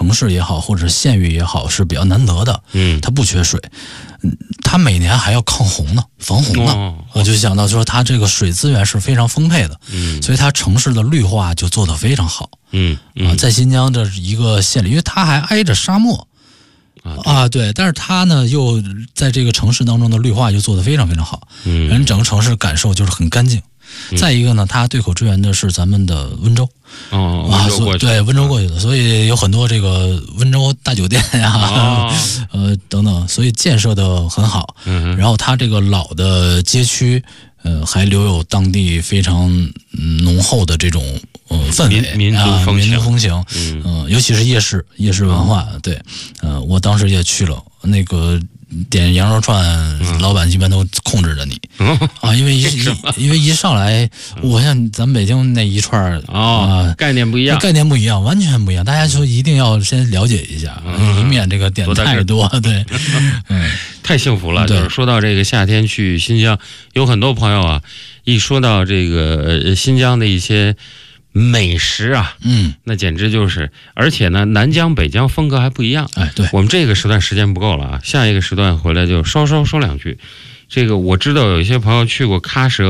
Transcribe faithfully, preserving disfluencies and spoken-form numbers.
城市也好，或者县域也好，是比较难得的。 嗯， 它不缺水，它每年还要抗洪呢，防洪呢。 哦、 我就想到说，它这个水资源是非常丰沛的， 嗯， 所以它城市的绿化就做得非常好。 嗯, 嗯啊，在新疆这一个县里，因为它还挨着沙漠。 啊对, 啊，对，但是它呢又在这个城市当中的绿化就做得非常非常好， 嗯， 人整个城市感受就是很干净。 嗯、再一个呢，它对口支援的是咱们的温州， 哦，温州过去， 对，温州过去的，所以有很多这个温州大酒店呀、 哦， 呃等等，所以建设的很好。 嗯， 然后它这个老的街区，呃，还留有当地非常浓厚的这种呃氛围， 民族风情， 民族风情， 嗯、 呃，尤其是夜市，夜市文化，对，呃，我当时也去了，那个点羊肉串， 嗯、 老板一般都控制着你、 嗯、 啊，因为一因为一上来，我像咱们北京那一串啊、 哦呃，概念不一样， 概念不一样，完全不一样，大家就一定要先了解一下， 嗯、 以免这个点太多，对， 嗯，太幸福了。就是说到这个夏天去新疆，有很多朋友啊，一说到这个新疆的一些美食啊， 嗯， 那简直就是，而且呢，南疆北疆风格还不一样。 哎，对， 我们这个时段时间不够了啊，下一个时段回来就稍稍说两句。这个我知道有一些朋友去过喀什。